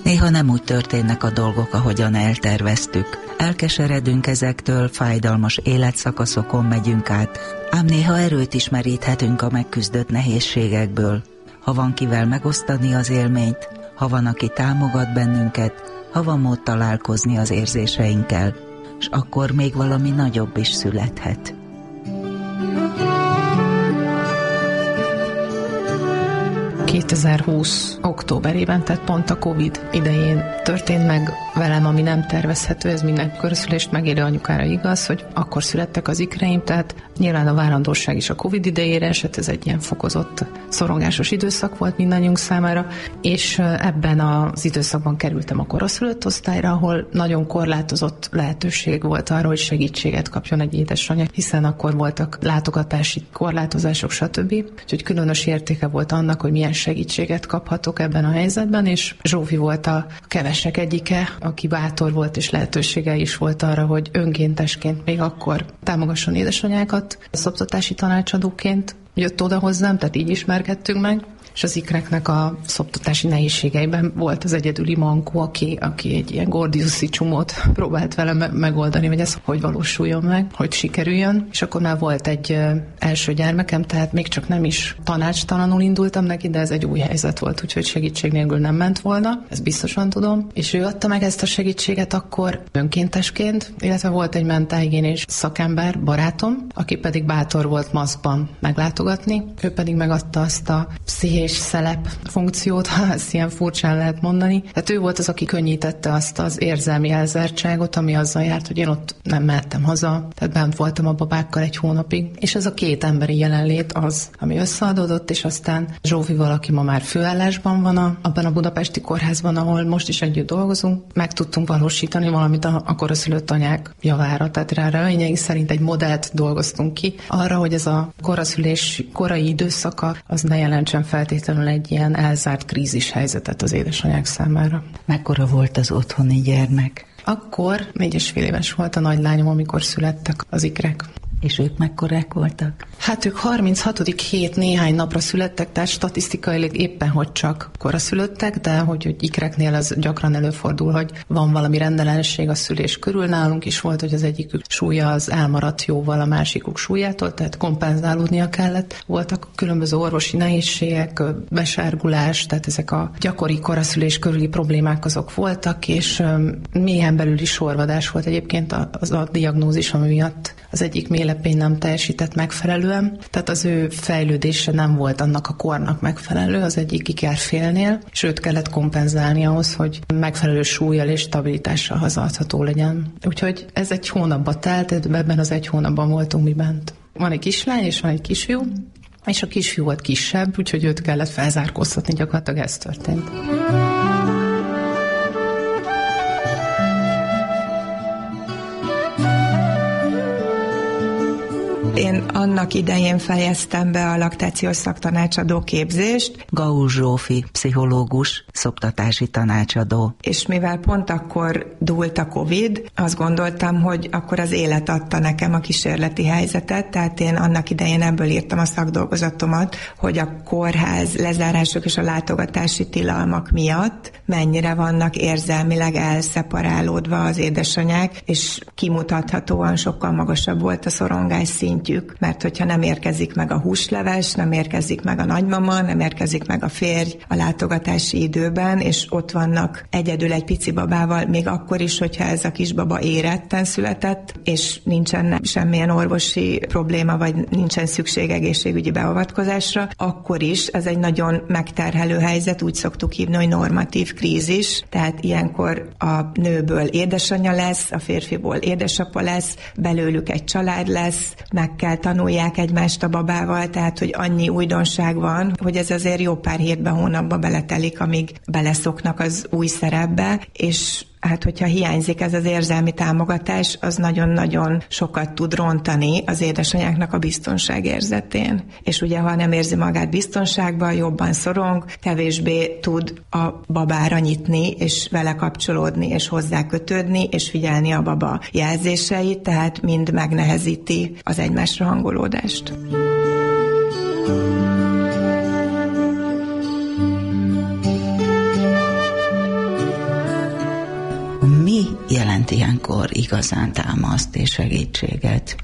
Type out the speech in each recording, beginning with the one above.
Néha nem úgy történnek a dolgok, ahogyan elterveztük. Elkeseredünk ezektől, fájdalmas életszakaszokon megyünk át, ám néha erőt is meríthetünk a megküzdött nehézségekből. Ha van kivel megosztani az élményt, ha van, aki támogat bennünket, ha van mód találkozni az érzéseinkkel, s akkor még valami nagyobb is születhet. ...2020 októberében, tehát pont a Covid idején történt meg velem, ami nem tervezhető, ez minden körszülést megélő anyukára igaz, hogy akkor születtek az ikreim, tehát nyilván a várandóság is a Covid idejére esett, ez egy ilyen fokozott, szorongásos időszak volt mindannyiunk számára, és ebben az időszakban kerültem a koraszülött osztályra, ahol nagyon korlátozott lehetőség volt arra, hogy segítséget kapjon egy édesanyja, hiszen akkor voltak látogatási korlátozások, stb. Úgyhogy különös értéke volt annak, hogy milyen segítséget kaphatok ebben a helyzetben, és Zsófi volt a kevesek egyike, aki bátor volt, és lehetősége is volt arra, hogy önkéntesként még akkor támogasson édesanyákat, szoptatási tanácsadóként jött oda hozzám, tehát így ismerkedtünk meg, és az ikreknek a szoptatási nehézségeiben volt az egyedüli mankó, aki egy ilyen gordiuszi csomót próbált vele megoldani, hogy ez hogy valósuljon meg, hogy sikerüljön. És akkor már volt egy első gyermekem, tehát még csak nem is tanácstalanul indultam neki, de ez egy új helyzet volt, úgyhogy segítség nélkül nem ment volna, ezt biztosan tudom. És ő adta meg ezt a segítséget akkor önkéntesként, illetve volt egy mentálhigiénés szakember, barátom, aki pedig bátor volt maszkban meglátogatni, ő pedig megadta azt a pszichés szelep funkciót, ha ezt ilyen furcsán lehet mondani. Tehát ő volt az, aki könnyítette azt az érzelmi elzártságot, ami azzal járt, hogy én ott nem mehettem haza, tehát bent voltam a babákkal egy hónapig. És ez a két emberi jelenlét az, ami összeadódott, és aztán Zsófival, aki ma már főállásban van abban a budapesti kórházban, ahol most is együtt dolgozunk, meg tudtunk valósítani valamit a koraszülött anyák javára. Tehát rá reményeink szerint egy modellt dolgoztunk ki arra, hogy ez a koraszülés korai időszaka az ne jelentsen feltétlenül egy ilyen elzárt krízis helyzetet az édesanyák számára. Mekkora volt az otthoni gyermek? Akkor 4,5 éves volt a nagylányom, amikor születtek az ikrek. És ők mekkorák voltak? Hát ők 36. hét néhány napra születtek, tehát statisztikailag éppen hogy csak koraszülöttek, de hogy ikreknél az gyakran előfordul, hogy van valami rendellenesség a szülés körül. Nálunk is volt, hogy az egyikük súlya az elmaradt jóval a másikuk súlyától, tehát kompenzálódnia kellett. Voltak különböző orvosi nehézségek, besárgulás, tehát ezek a gyakori koraszülés körüli problémák azok voltak, és mélyen belüli sorvadás volt egyébként az a diagnózis, ami miatt az egyik mélepény nem teljesített megfelelően, tehát az ő fejlődése nem volt annak a kornak megfelelő az egyik ikerfélnél, és őt kellett kompenzálni ahhoz, hogy megfelelő súllyal és stabilitással hazaadható legyen. Úgyhogy ez egy hónapba telt, ebben az egy hónapban voltunk mi bent. Van egy kislány és van egy kisfiú, és a kisfiú volt kisebb, úgyhogy őt kellett felzárkóztatni, gyakorlatilag ez történt. Én annak idején fejeztem be a laktációs szaktanácsadó képzést. Gaul Zsófi, pszichológus, szoptatási tanácsadó. És mivel pont akkor dúlt a Covid, azt gondoltam, hogy akkor az élet adta nekem a kísérleti helyzetet, tehát én annak idején ebből írtam a szakdolgozatomat, hogy a kórház lezárások és a látogatási tilalmak miatt mennyire vannak érzelmileg elszeparálódva az édesanyák, és kimutathatóan sokkal magasabb volt a szorongás szintjük, mert hogyha nem érkezik meg a húsleves, nem érkezik meg a nagymama, nem érkezik meg a férj a látogatási időben, és ott vannak egyedül egy pici babával, még akkor is, hogyha ez a kisbaba éretten született, és nincsen semmilyen orvosi probléma, vagy nincsen szükség egészségügyi beavatkozásra, akkor is ez egy nagyon megterhelő helyzet, úgy szoktuk hívni, hogy normatív krízis, tehát ilyenkor a nőből édesanyja lesz, a férfiból édesapa lesz, belőlük egy család lesz, meg kell tanulják egymást a babával, tehát hogy annyi újdonság van, hogy ez azért jó pár hétben, hónapba beletelik, amíg beleszoknak az új szerepbe, és hát hogyha hiányzik ez az érzelmi támogatás, az nagyon-nagyon sokat tud rontani az édesanyáknak a biztonságérzetén. És ugye, ha nem érzi magát biztonságban, jobban szorong, kevésbé tud a babára nyitni, és vele kapcsolódni, és hozzá kötődni, és figyelni a baba jelzéseit, tehát mind megnehezíti az egymásra hangolódást. ilyenkor igazán támaszt és segítséget?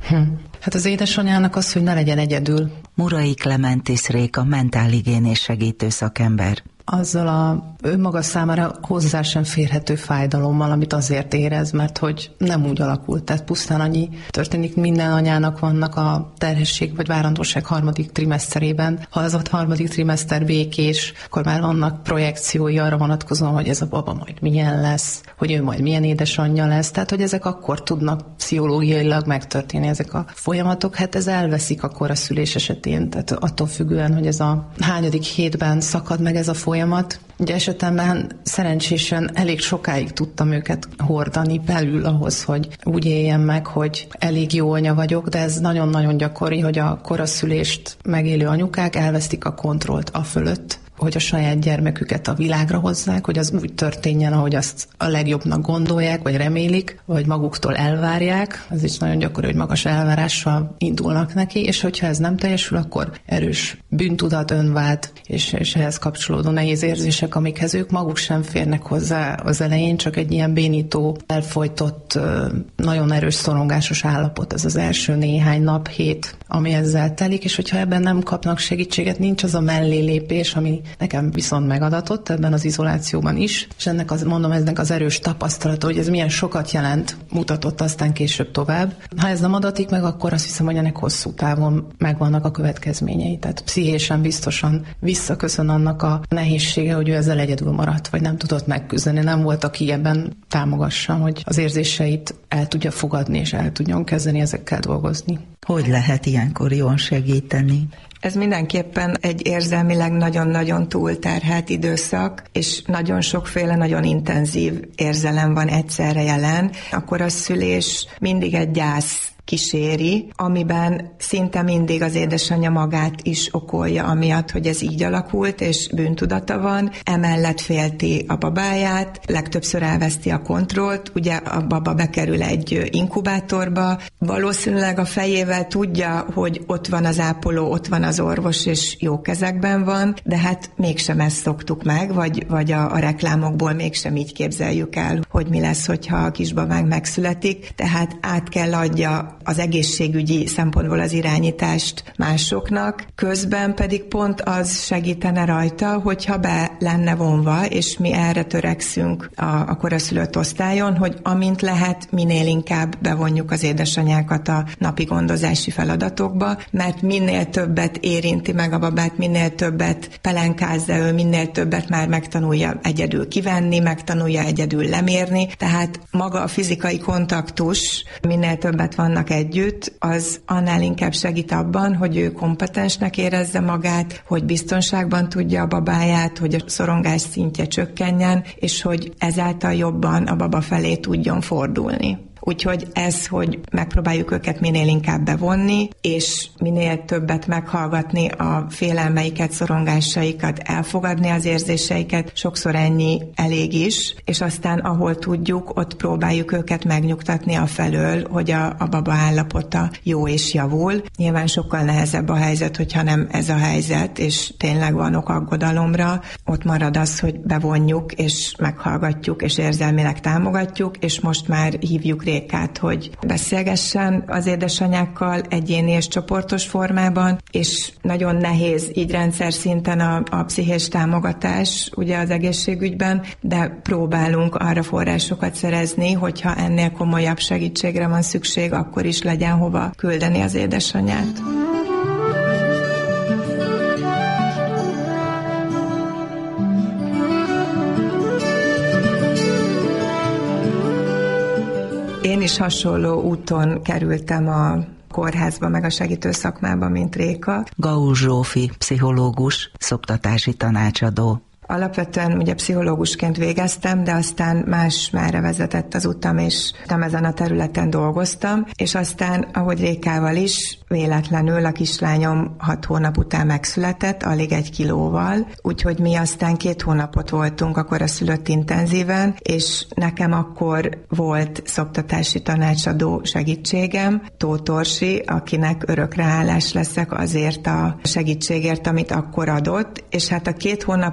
Hát az édesanyának az, hogy ne legyen egyedül. Murai Clementis Réka, mentálhigiénés segítő szakember. Azzal a önmaga számára hozzá sem férhető fájdalommal, amit azért érez, mert hogy nem úgy alakult. Tehát pusztán annyi történik, minden anyának vannak a terhesség vagy várandóság harmadik trimeszterében. Ha az a harmadik trimeszter békés, akkor már vannak projekciói arra vonatkozóan, hogy ez a baba majd milyen lesz, hogy ő majd milyen édesanyja lesz. Tehát, hogy ezek akkor tudnak pszichológiailag megtörténni ezek a folyamatok. Hát ez elveszik akkor a szülés esetén. Tehát attól függően, hogy ez a hányadik hétben szakad meg ez a folyamat. Ugye esetemben szerencsésen elég sokáig tudtam őket hordani belül ahhoz, hogy úgy éljen meg, hogy elég jó anya vagyok, de ez nagyon-nagyon gyakori, hogy a koraszülést megélő anyukák elvesztik a kontrollt afölött, hogy a saját gyermeküket a világra hozzák, hogy az úgy történjen, ahogy azt a legjobbnak gondolják, vagy remélik, vagy maguktól elvárják. Ez is nagyon gyakori, hogy magas elvárással indulnak neki, és hogyha ez nem teljesül, akkor erős bűntudat, önvád, és ehhez kapcsolódó nehéz érzések, amikhez ők maguk sem férnek hozzá az elején, csak egy ilyen bénító, elfojtott, nagyon erős szorongásos állapot, ez az első néhány nap, hét, ami ezzel telik, és hogyha ebben nem kapnak segítséget, nincs az a mellélépés, ami nekem viszont megadatott ebben az izolációban is, és ennek az erős tapasztalata, hogy ez milyen sokat jelent, mutatott aztán később tovább. Ha ez nem adatik meg, akkor azt hiszem, hogy ennek hosszú távon megvannak a következményei. Tehát pszichésen biztosan visszaköszön annak a nehézsége, hogy ő ezzel egyedül maradt, vagy nem tudott megküzdeni, nem volt, aki ebben támogassa, hogy az érzéseit el tudja fogadni, és el tudjon kezdeni ezekkel dolgozni. Hogy lehet ilyenkor jól segíteni? Ez mindenképpen egy érzelmileg nagyon-nagyon túlterhelt időszak, és nagyon sokféle, nagyon intenzív érzelem van egyszerre jelen. Akkor a szülés mindig egy gyász kíséri, amiben szinte mindig az édesanyja magát is okolja amiatt, hogy ez így alakult, és bűntudata van. Emellett félti a babáját, legtöbbször elveszti a kontrollt, ugye a baba bekerül egy inkubátorba, valószínűleg a fejével tudja, hogy ott van az ápoló, ott van az orvos, és jó kezekben van, de hát mégsem ezt szoktuk meg, vagy a reklámokból mégsem így képzeljük el, hogy mi lesz, hogyha a kisbabánk megszületik, tehát át kell adja az egészségügyi szempontból az irányítást másoknak, közben pedig pont az segítene rajta, hogyha be lenne vonva, és mi erre törekszünk a koraszülött osztályon, hogy amint lehet, minél inkább bevonjuk az édesanyákat a napi gondozási feladatokba, mert minél többet érinti meg a babát, minél többet pelenkázza ő, minél többet már megtanulja egyedül kivenni, megtanulja egyedül lemérni, tehát maga a fizikai kontaktus, minél többet vannak együtt, az annál inkább segít abban, hogy ő kompetensnek érezze magát, hogy biztonságban tudja a babáját, hogy a szorongás szintje csökkenjen, és hogy ezáltal jobban a baba felé tudjon fordulni. Úgyhogy ez, hogy megpróbáljuk őket minél inkább bevonni, és minél többet meghallgatni a félelmeiket, szorongásaikat, elfogadni az érzéseiket, sokszor ennyi elég is, és aztán ahol tudjuk, ott próbáljuk őket megnyugtatni afelől, hogy a baba állapota jó és javul. Nyilván sokkal nehezebb a helyzet, hogyha nem ez a helyzet, és tényleg van ok aggodalomra, ott marad az, hogy bevonjuk, és meghallgatjuk, és érzelmileg támogatjuk, és most már hívjuk Rékát, hogy beszélgessen az édesanyákkal egyéni és csoportos formában, és nagyon nehéz így rendszer szinten a pszichés támogatás ugye az egészségügyben, de próbálunk arra forrásokat szerezni, hogyha ennél komolyabb segítségre van szükség, akkor is legyen hova küldeni az édesanyát. Én is hasonló úton kerültem a kórházba, meg a segítő szakmába, mint Réka. Gauss Zsófi, pszichológus, szoktatási tanácsadó. Alapvetően ugye pszichológusként végeztem, de aztán más mára vezetett az utam, és nem ezen a területen dolgoztam, és aztán, ahogy Rékával is, véletlenül a kislányom 6 hónap után megszületett, alig 1 kilóval, úgyhogy mi aztán 2 hónapot voltunk akkor a szülött intenzíven, és nekem akkor volt szoktatási tanácsadó segítségem, Tóth Orsi, akinek örökre hálás leszek azért a segítségért, amit akkor adott, és hát a 2 hónap végére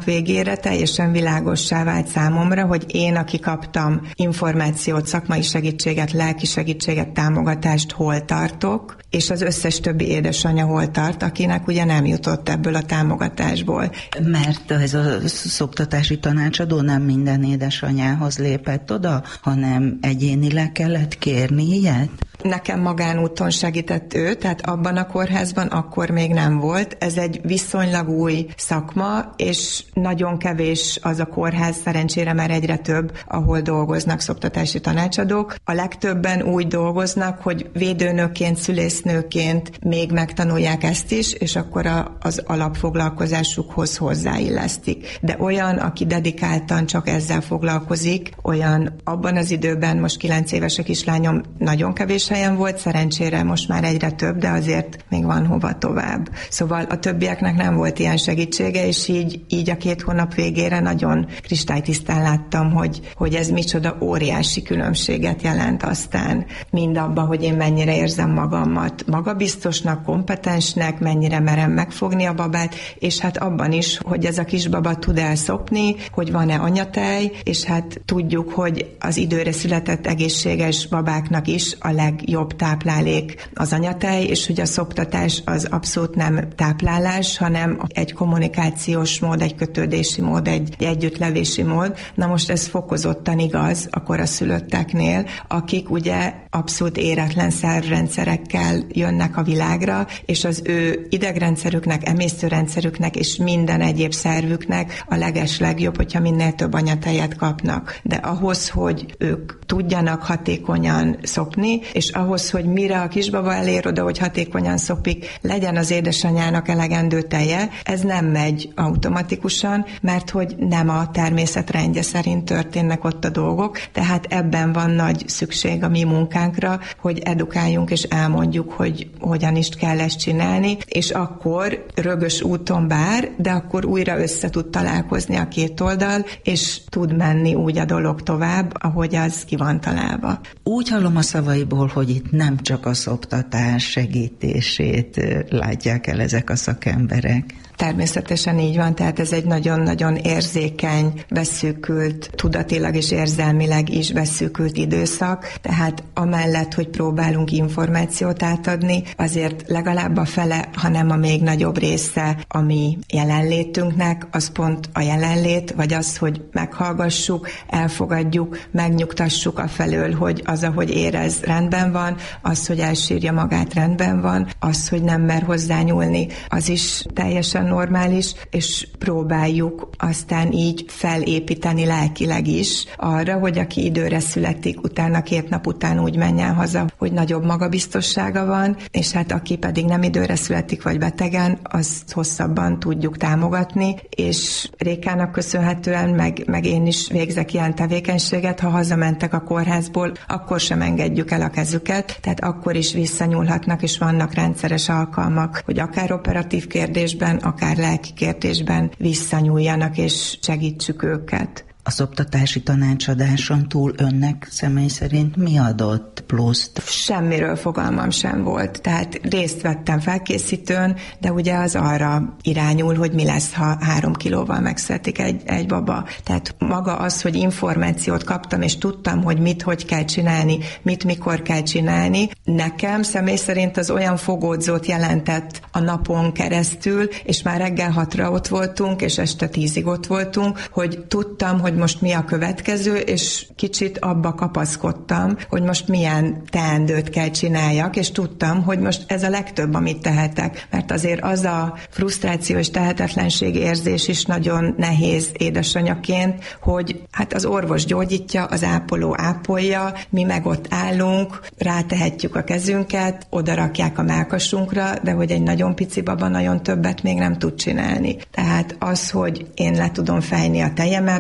végére teljesen világossá vált számomra, hogy én, aki kaptam információt, szakmai segítséget, lelki segítséget, támogatást, hol tartok, és az összes többi édesanyja hol tart, akinek ugye nem jutott ebből a támogatásból. Mert ez a szoptatási tanácsadó nem minden édesanyához lépett oda, hanem egyénileg kellett kérni ilyet? Nekem magánúton segített ő, tehát abban a kórházban akkor még nem volt. Ez egy viszonylag új szakma, és nagyon kevés az a kórház, szerencsére már egyre több, ahol dolgoznak szoptatási tanácsadók. A legtöbben úgy dolgoznak, hogy védőnőként, szülésznőként még megtanulják ezt is, és akkor az alapfoglalkozásukhoz hozzáillesztik. De olyan, aki dedikáltan csak ezzel foglalkozik, olyan abban az időben, most 9 éves a kislányom, nagyon kevés helyen volt, szerencsére most már egyre több, de azért még van hova tovább. Szóval a többieknek nem volt ilyen segítsége, és így a 2 hónap végére nagyon kristálytisztán láttam, hogy ez micsoda óriási különbséget jelent aztán mindabban, hogy én mennyire érzem magamat magabiztosnak, kompetensnek, mennyire merem megfogni a babát, és hát abban is, hogy ez a kisbaba tud elszopni, hogy van-e anyatej, és hát tudjuk, hogy az időre született egészséges babáknak is a legjobb táplálék az anyatej, és hogy a szoptatás az abszolút nem táplálás, hanem egy kommunikációs mód, egy kötődési mód, egy együttlevési mód. Na most ez fokozottan igaz a koraszülötteknél, akik ugye abszolút éretlen szervrendszerekkel jönnek a világra, és az ő idegrendszerüknek, emésztőrendszerüknek és minden egyéb szervüknek a legeslegjobb, hogyha minél több anyatejet kapnak. De ahhoz, hogy ők tudjanak hatékonyan szopni, és ahhoz, hogy mire a kisbaba elér oda, hogy hatékonyan szopik, legyen az édesanyának elegendő teje, ez nem megy automatikusan, mert hogy nem a természet rendje szerint történnek ott a dolgok, tehát ebben van nagy szükség a mi munkánkra, hogy edukáljunk és elmondjuk, hogy hogyan is kell ezt csinálni, és akkor rögös úton bár, de akkor újra össze tud találkozni a 2 oldal, és tud menni úgy a dolog tovább, ahogy az ki van találva. Úgy hallom a szavaiból, hogy itt nem csak a szoptatás segítését látják el ezek a szakemberek. Természetesen így van, tehát ez egy nagyon-nagyon érzékeny, beszűkült, tudatilag és érzelmileg is beszűkült időszak, tehát amellett, hogy próbálunk információt átadni, azért legalább a fele, hanem a még nagyobb része a mi jelenlétünknek, az pont a jelenlét, vagy az, hogy meghallgassuk, elfogadjuk, megnyugtassuk afelől, hogy az, ahogy érez, rendben van, az, hogy elsírja magát, rendben van, az, hogy nem mer hozzányúlni, az is teljesen normális, és próbáljuk aztán így felépíteni lelkileg is arra, hogy aki időre születik, utána 2 nap után úgy menjen haza, hogy nagyobb magabiztossága van, és hát aki pedig nem időre születik, vagy betegen, azt hosszabban tudjuk támogatni, és Rékának köszönhetően, meg én is végzek ilyen tevékenységet, ha hazamentek a kórházból, akkor sem engedjük el a kezüket, tehát akkor is visszanyúlhatnak, és vannak rendszeres alkalmak, hogy akár operatív kérdésben, akár lelki kérdésben visszanyúljanak, és segítsük őket. A szoptatási tanácsadáson túl önnek személy szerint mi adott pluszt? Semmiről fogalmam sem volt. Tehát részt vettem felkészítőn, de ugye az arra irányul, hogy mi lesz, ha 3 kilóval megszületik egy baba. Tehát maga az, hogy információt kaptam, és tudtam, hogy mit, hogy kell csinálni, mit, mikor kell csinálni. Nekem személy szerint az olyan fogódzót jelentett a napon keresztül, és már reggel 6-ra ott voltunk, és este 10-ig ott voltunk, hogy tudtam, hogy most mi a következő, és kicsit abba kapaszkodtam, hogy most milyen teendőt kell csináljak, és tudtam, hogy most ez a legtöbb, amit tehetek, mert azért az a frusztráció és tehetetlenség érzés is nagyon nehéz édesanyaként, hogy hát az orvos gyógyítja, az ápoló ápolja, mi meg ott állunk, rátehetjük a kezünket, odarakják a mellkasunkra, de hogy egy nagyon pici baba nagyon többet még nem tud csinálni. Tehát az, hogy én le tudom fejni a tejemet, be tudom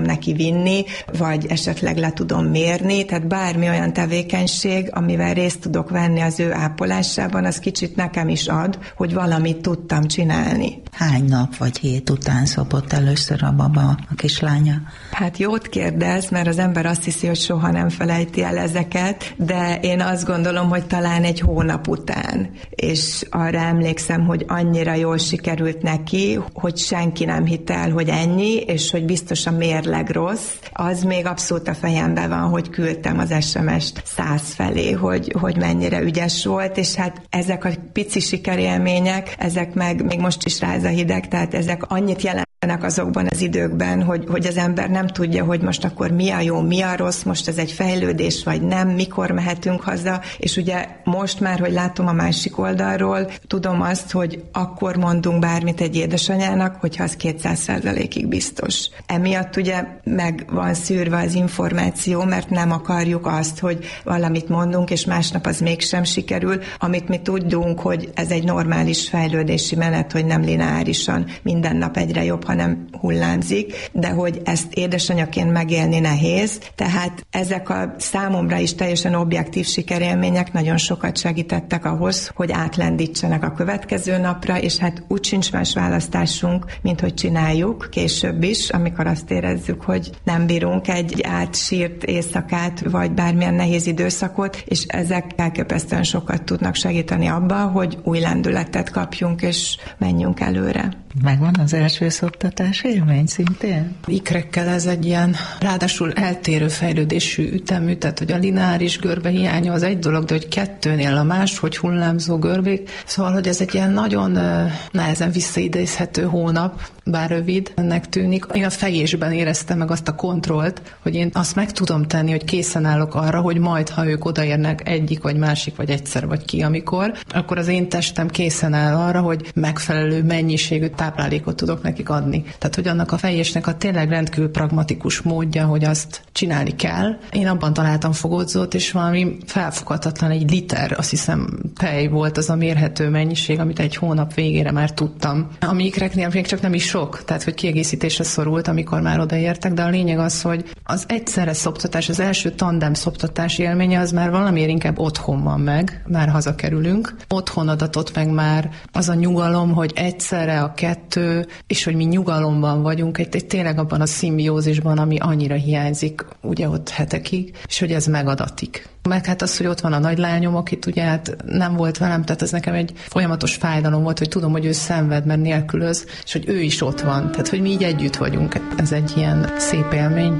tudom neki vinni, vagy esetleg le tudom mérni, tehát bármi olyan tevékenység, amivel részt tudok venni az ő ápolásában, az kicsit nekem is ad, hogy valamit tudtam csinálni. Hány nap vagy hét után szopott először a baba, a kislánya? Hát jót kérdez, mert az ember azt hiszi, hogy soha nem felejti el ezeket, de én azt gondolom, hogy talán egy hónap után. És arra emlékszem, hogy annyira jól sikerült neki, hogy senki nem hitte el, hogy ennyi, és hogy biztos a mérleg rossz. Az még abszolút a fejemben van, hogy küldtem az SMS-t 100 felé, hogy mennyire ügyes volt, és hát ezek a pici sikerélmények, ezek meg még most is ráz a hideg, tehát ezek annyit jelentenek azokban az időkben, hogy az ember nem tudja, hogy most akkor mi a jó, mi a rossz, most ez egy fejlődés, vagy nem, mikor mehetünk haza, és ugye most már, hogy látom a másik oldalról, tudom azt, hogy akkor mondunk bármit egy édesanyának, hogyha az 200%-ig biztos. Emiatt ugye meg van szűrve az információ, mert nem akarjuk azt, hogy valamit mondunk, és másnap az mégsem sikerül, amit mi tudunk, hogy ez egy normális fejlődési menet, hogy nem lineárisan minden nap egyre jobb, hanem hullámzik, de hogy ezt édesanyaként megélni nehéz, tehát ezek a számomra is teljesen objektív sikerélmények nagyon sokat segítettek ahhoz, hogy átlendítsenek a következő napra, és hát úgy sincs más választásunk, mint hogy csináljuk később is, amikor azt érezzük, hogy nem bírunk egy átsírt éjszakát, vagy bármilyen nehéz időszakot, és ezek elképesztően sokat tudnak segíteni abba, hogy új lendületet kapjunk, és menjünk előre. Megvan az első szoptatás élmény szintén? Ikrekkel ez egy ilyen, ráadásul eltérő fejlődésű ütemű, tehát hogy a lineáris görbe hiánya az egy dolog, de hogy kettőnél a más, hogy hullámzó görbék. Szóval, hogy ez egy ilyen nagyon nehezen visszaidézhető hónap, bár rövidnek tűnik. Én a fejésben éreztem meg azt a kontrollt, hogy én azt meg tudom tenni, hogy készen állok arra, hogy majd, ha ők odaérnek egyik vagy másik, vagy egyszer, vagy ki, amikor, akkor az én testem készen áll arra, hogy megfelelő mennyiségű táplálékot tudok nekik adni. Tehát, hogy annak a fejésnek a tényleg rendkívül pragmatikus módja, hogy azt csinálni kell. Én abban találtam fogódzót, és valami felfoghatatlan, egy liter, azt hiszem tej volt az a mérhető mennyiség, amit egy hónap végére már tudtam. Ami ikreknél még csak nem is sok, tehát hogy kiegészítésre szorult, amikor már odaértek, de a lényeg az, hogy az egyszerre szoptatás, az első tandem szoptatás élménye az már valamiért inkább otthon van meg, már hazakerülünk. Otthon adatott meg már az a nyugalom, hogy egyszerre a kettő, és hogy mi nyugalomban vagyunk, egy tényleg abban a szimbiózisban, ami annyira hiányzik, ugye ott hetekig, és hogy ez megadatik. Meg hát az, hogy ott van a nagylányom, akit ugye hát nem volt velem, tehát ez nekem egy folyamatos fájdalom volt, hogy tudom, hogy ő szenved, mert nélkülöz, és hogy ő is ott van, tehát hogy mi így együtt vagyunk. Ez egy ilyen szép élmény.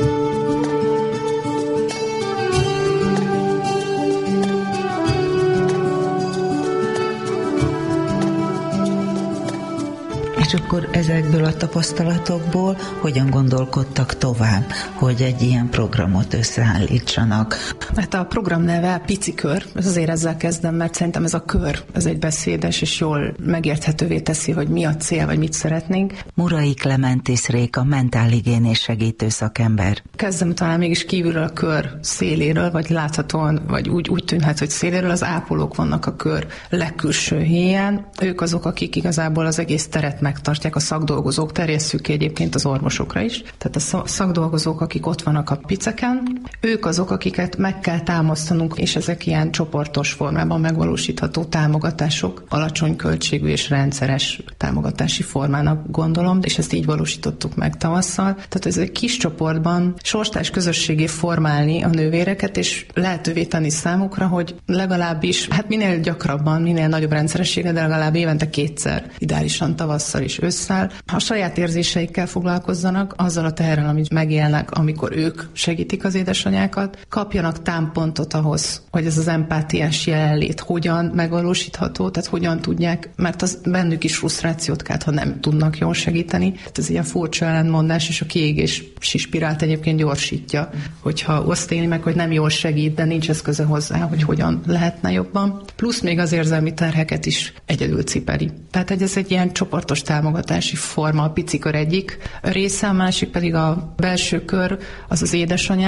És akkor ezekből a tapasztalatokból hogyan gondolkodtak tovább, hogy egy ilyen programot összeállítsanak? Hát a program neve Pici Kör, azért ezzel kezdem, mert szerintem ez a kör, ez egy beszédes és jól megérthetővé teszi, hogy mi a cél, vagy mit szeretnénk. Murai Klementis Réka, mentálhigiénés segítő szakember. Kezdem talán mégis kívülről a kör széléről, vagy láthatóan, vagy úgy tűnhet, hogy széléről az ápolók vannak a kör legkülső héján. Ők azok, akik igazából az egész teret megtartják, a szakdolgozók, terjesszük ki egyébként az orvosokra is. Tehát a szakdolgozók, akik ott vannak a piceken, ők azok, akiket meg kell támasztanunk, és ezek ilyen csoportos formában megvalósítható támogatások, alacsony költségű és rendszeres támogatási formának gondolom, és ezt így valósítottuk meg tavasszal. Tehát ez egy kis csoportban sorstás közösségé formálni a nővéreket, és lehetővé tenni számukra, hogy legalábbis, hát minél gyakrabban, minél nagyobb rendszerességgel, de legalább évente 2-szer, ideálisan tavasszal és ősszel, a saját érzéseikkel foglalkozzanak, azzal a teherrel, amit megélnek, amikor ők segítik az édesanyákat, kapjanak támpontot ahhoz, hogy ez az empátiás jelenlét hogyan megvalósítható, tehát hogyan tudják, mert az bennük is frusztrációt kelt, ha nem tudnak jól segíteni. Tehát ez ilyen furcsa ellentmondás, és a kiégési spirált egyébként gyorsítja, hogyha azt éli meg, hogy nem jól segít, de nincs eszköze hozzá, hogy hogyan lehetne jobban. Plusz még az érzelmi terheket is egyedül cipeli. Tehát ez egy ilyen csoportos támogatási forma, a Pici Kör egyik része, a másik pedig a belső kör, az az édesanyák.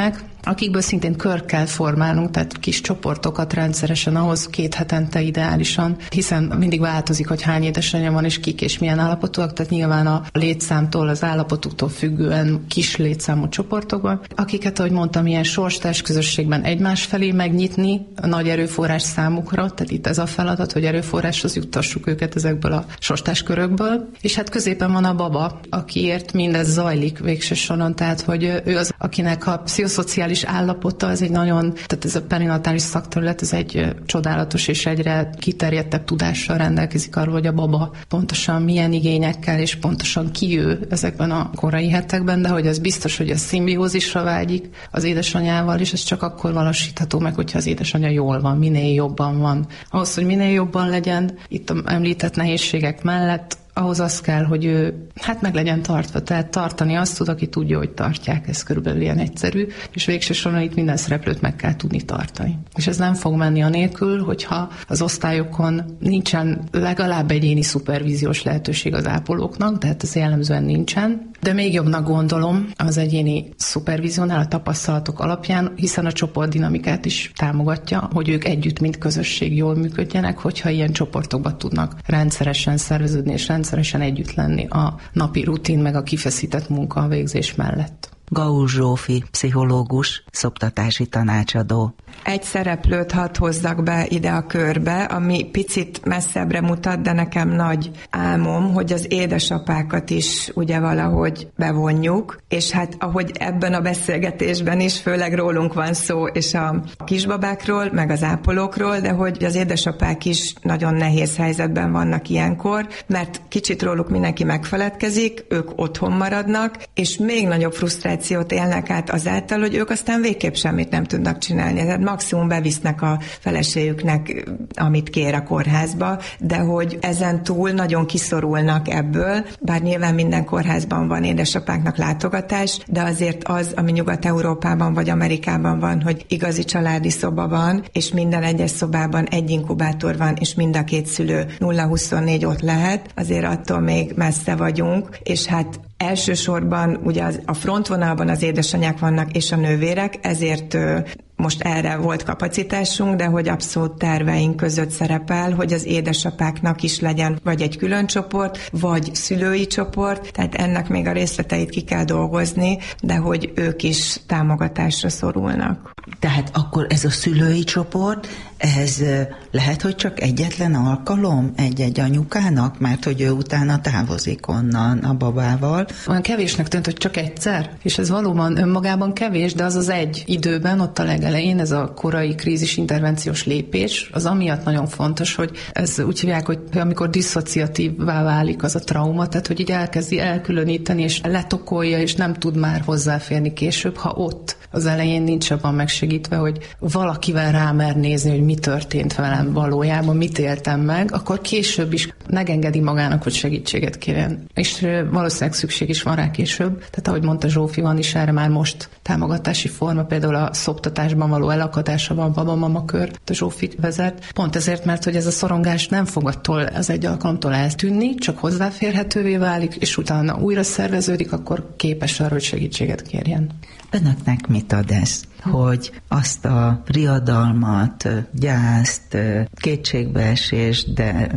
akikből szintén kör kell formálnunk, tehát kis csoportokat rendszeresen, ahhoz 2 hetente ideálisan, hiszen mindig változik, hogy hány édesanyja van, és kik és milyen állapotúak, tehát nyilván a létszámtól, az állapotuktól függően kis létszámú csoportokban, akiket, ahogy mondtam, ilyen sorstárs közösségben egymás felé megnyitni a nagy erőforrás számukra, tehát itt ez a feladat, hogy erőforráshoz juttassuk őket ezekből a sorstárs körökből, és hát középen van a baba, akiért mindez zajlik végső soron, tehát hogy ő az, akinek a pszichoszociális állapota, ez egy nagyon, tehát ez a perinatális szakterület, ez egy csodálatos és egyre kiterjedtebb tudással rendelkezik arról, hogy a baba pontosan milyen igényekkel, és pontosan ki ő ezekben a korai hetekben, de hogy ez biztos, hogy a szimbiózisra vágyik az édesanyával, és ez csak akkor valósítható meg, hogyha az édesanyja jól van, minél jobban van. Ahhoz, hogy minél jobban legyen, itt említett nehézségek mellett, ahhoz az kell, hogy ő meg legyen tartva, tehát tartani azt tud, aki tudja, hogy tartják, ez körülbelül ilyen egyszerű, és végső soron itt minden szereplőt meg kell tudni tartani. És ez nem fog menni anélkül, hogyha az osztályokon nincsen legalább egyéni szupervíziós lehetőség az ápolóknak, tehát ez jellemzően nincsen, de még jobbnak gondolom az egyéni szupervíziónál a tapasztalatok alapján, hiszen a csoportdinamikát is támogatja, hogy ők együtt, mint közösség jól működjenek, hogyha ilyen csoportokba tudnak rendszeresen szerveződni és rendszeresen együtt lenni a napi rutin meg a kifeszített munka a végzés mellett. Gaus Zsófi, pszichológus, szoptatási tanácsadó. Egy szereplőt hadd hozzak be ide a körbe, ami picit messzebbre mutat, de nekem nagy álmom, hogy az édesapákat is ugye valahogy bevonjuk, és hát ahogy ebben a beszélgetésben is főleg rólunk van szó, és a kisbabákról, meg az ápolókról, de hogy az édesapák is nagyon nehéz helyzetben vannak ilyenkor, mert kicsit róluk mindenki megfeledkezik, ők otthon maradnak, és még nagyobb frusztrációt élnek át azáltal, hogy ők aztán végképp semmit nem tudnak csinálni. Tehát maximum bevisznek a feleségüknek, amit kér a kórházba, de hogy ezen túl nagyon kiszorulnak ebből, bár nyilván minden kórházban van édesapáknak látogatás, de azért az, ami Nyugat-Európában vagy Amerikában van, hogy igazi családi szoba van, és minden egyes szobában egy inkubátor van, és mind a 2 szülő 0-24 ott lehet, azért attól még messze vagyunk, és hát elsősorban ugye a frontvonalban az édesanyák vannak és a nővérek, ezért most erre volt kapacitásunk, de hogy abszolút terveink között szerepel, hogy az édesapáknak is legyen vagy egy külön csoport, vagy szülői csoport, tehát ennek még a részleteit ki kell dolgozni, de hogy ők is támogatásra szorulnak. Tehát akkor ez a szülői csoport, ez lehet, hogy csak egyetlen alkalom egy-egy anyukának, mert hogy ő utána távozik onnan a babával. Olyan kevésnek tűnt, hogy csak egyszer, és ez valóban önmagában kevés, de az egy időben, ott a legelején, ez a korai krízis intervenciós lépés, az amiatt nagyon fontos, hogy ez úgy hívják, hogy amikor disszociatívvá válik az a trauma, tehát hogy így elkezdi elkülöníteni, és letokolja, és nem tud már hozzáférni később, ha ott az elején nincs abban megsegítve, hogy valakivel rámer nézni, hogy mi történt velem valójában, mit éltem meg, akkor később is megengedi magának, hogy segítséget kérjen. És valószínűleg szükség is van rá később. Tehát ahogy mondta Zsófi, van is erre már most támogatási forma, például a szoptatásban való elakadása van, babamama kör, a Zsófi vezet. Pont ezért, mert hogy ez a szorongás nem fog attól az egy alkalomtól eltűnni, csak hozzáférhetővé válik, és utána újra szerveződik, akkor képes arra, hogy segítséget kérjen. Önöknek mit ad ez? Hogy azt a riadalmat, gyászt, kétségbeesést, de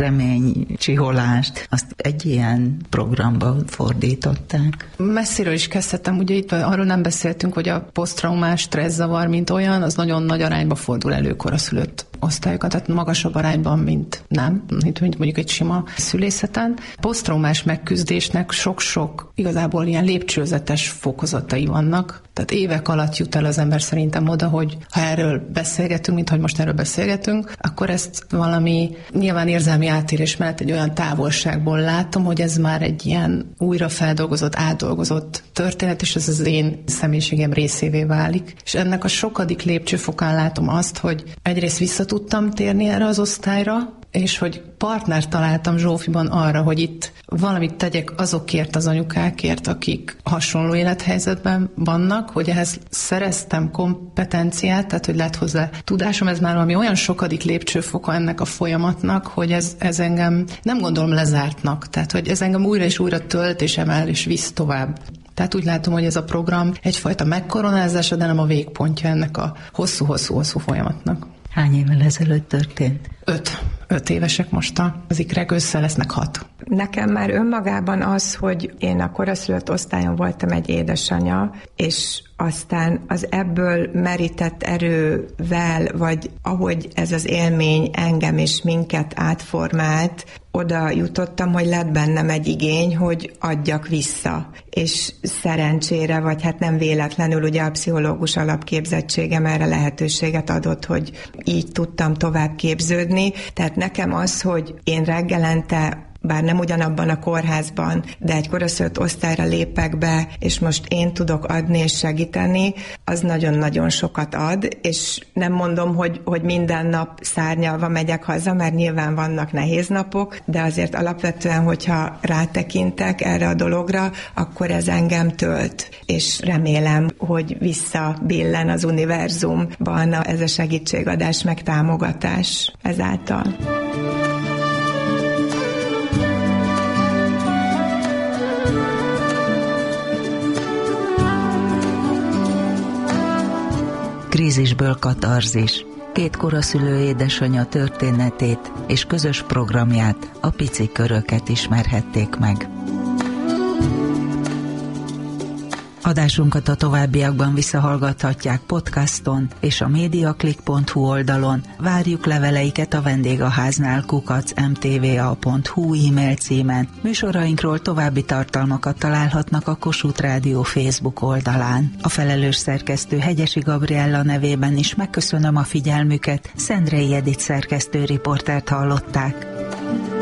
reménycsiholást, azt egy ilyen programba fordították? Messziről is kezdtem, ugye itt arról nem beszéltünk, hogy a posztraumás stresszavar, mint olyan, az nagyon nagy arányba fordul elő koraszülött osztályokat, tehát magasabb arányban, mint nem, mint mondjuk egy sima szülészeten. Posztraumás megküzdésnek sok-sok igazából ilyen lépcsőzetes fokozatai vannak, tehát évek alatt jut el az ember szerintem oda, hogy ha erről beszélgetünk, mint hogy most erről beszélgetünk, akkor ezt valami nyilván érzelmi átérés mellett egy olyan távolságból látom, hogy ez már egy ilyen újra feldolgozott, átdolgozott történet, és ez az én személyiségem részévé válik. És ennek a sokadik lépcsőfokán látom azt, hogy egyrészt vissza tudtam térni erre az osztályra, és hogy partnert találtam Zsófiban arra, hogy itt valamit tegyek azokért az anyukákért, akik hasonló élethelyzetben vannak, hogy ehhez szereztem kompetenciát, tehát hogy lett hozzá tudásom, ez már valami olyan sokadik lépcsőfoka ennek a folyamatnak, hogy ez engem nem gondolom lezártnak, tehát hogy ez engem újra és újra tölt és emel és visz tovább. Tehát úgy látom, hogy ez a program egyfajta megkoronázása, de nem a végpontja ennek a hosszú-hosszú-hosszú folyamatnak. Hány évvel ezelőtt történt? 5 évesek most az ikrek, össze lesznek 6. Nekem már önmagában az, hogy én a koraszülött osztályon voltam egy édesanya, és aztán az ebből merített erővel, vagy ahogy ez az élmény engem és minket átformált, oda jutottam, hogy lett bennem egy igény, hogy adjak vissza. És szerencsére, vagy hát nem véletlenül, ugye a pszichológus alapképzettségem erre lehetőséget adott, hogy így tudtam tovább képződni. Tehát nekem az, hogy én reggelente, bár nem ugyanabban a kórházban, de egy koraszülött osztályra lépek be, és most én tudok adni és segíteni, az nagyon-nagyon sokat ad, és nem mondom, hogy minden nap szárnyalva megyek haza, mert nyilván vannak nehéz napok, de azért alapvetően, hogyha rátekintek erre a dologra, akkor ez engem tölt, és remélem, hogy visszabillen az univerzumban ez a segítségadás meg támogatás ezáltal. Krízisből katarzis. 2 koraszülő édesanyja történetét és közös programját, a Pici Köröket ismerhették meg. Adásunkat a továbbiakban visszahallgathatják podcaston és a mediaclick.hu oldalon. Várjuk leveleiket a vendégháznál @mtva.hu e-mail címen. Műsorainkról további tartalmakat találhatnak a Kossuth Rádió Facebook oldalán. A felelős szerkesztő Hegyesi Gabriella nevében is megköszönöm a figyelmüket. Szendrei Edith szerkesztő riportert hallották.